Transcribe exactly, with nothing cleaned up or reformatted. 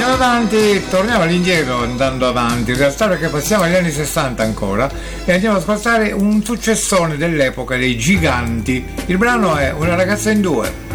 andando avanti, torniamo all'indietro andando avanti in realtà, perché passiamo agli anni sessanta ancora e andiamo ad ascoltare un successone dell'epoca dei Giganti. Il brano è Una ragazza in due.